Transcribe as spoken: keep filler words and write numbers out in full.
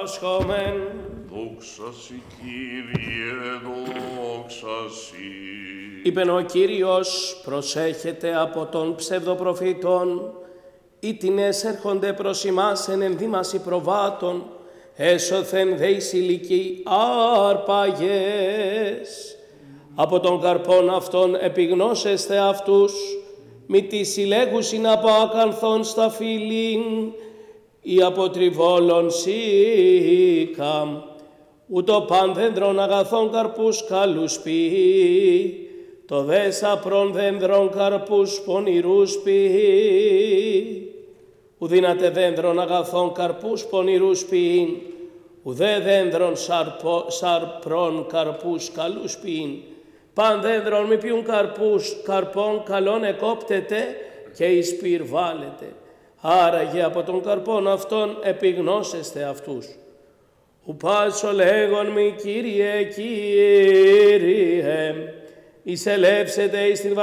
πάσχομεν. Δόξα σοι, Κύριε, δόξα σοι. Είπεν ο Κύριος, προσέχετε από των ψευδοπροφήτων, ήτινες έρχονται προς ημάς εν ενδύμαση προβάτων, έσωθεν δε εις ηλικοί άρπαγες. Από των καρπών αυτών επιγνώσεστε αυτούς, μη τη συλλέγουσιν από ακανθών στα φύλην, ή από τριβόλων σίκα, ούτω παν δέντρων αγαθών καρπούς καλούς ποιεί, το δε σαπρών δέντρων καρπούς πονηρούς ποιεί. Ουδύνατε δέντρων αγαθών καρπούς πονηρούς ποιήν, ουδέ δέντρων σαρπο, σαρπρών καρπούς καλούς ποιήν. Παν δέντρων μη ποιούν καρπούς, καρπών καλών εκόπτεται και εις πυρ βάλετε. Άραγε από των καρπών αυτών επιγνώσεστε αυτούς. Ουπάσω λέγον μη Κύριε, Κύριε, εισελεύσετε εις την